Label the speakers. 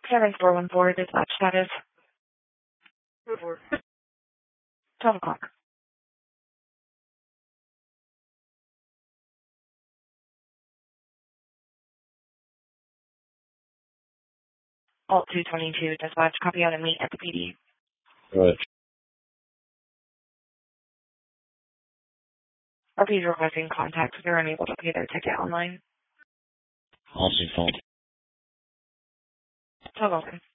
Speaker 1: 7414, dispatch status. 12 o'clock. Alt 222, dispatch, copy out and meet at the PD.
Speaker 2: Right.
Speaker 1: RP is requesting contact if they're unable to pay their ticket online.
Speaker 2: Aussie phone.
Speaker 1: 12 open.